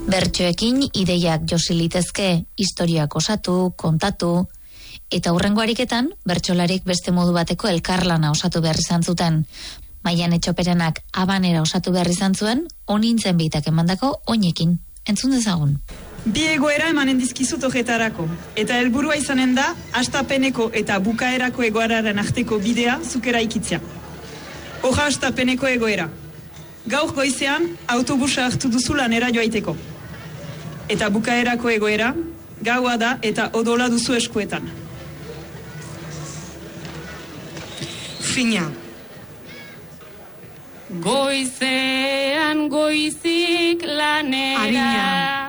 Bertsoekin ideiak josi litezke, historiak osatu, kontatu, eta hurrengo ariketan, bertsolarik beste modu bateko elkarlana osatu behar izan zuten. Maian Etxoperenak Habanera osatu behar izan zuen, onintzen bitak emandako oinekin. Entzun dezagun. Bi egoera emanen dizkizut horretarako. Eta helburua izanen da, hastapeneko eta bukaerako egoeraren arteko bidea zukera ikitzea. Horra hastapeneko egoera. Gaur goizean, autobusa hartu duzu lanera joaiteko. Eta bukaerako egoera, gaua da eta odola duzu eskuetan. Fina. Goizean goizik lanera. Arina.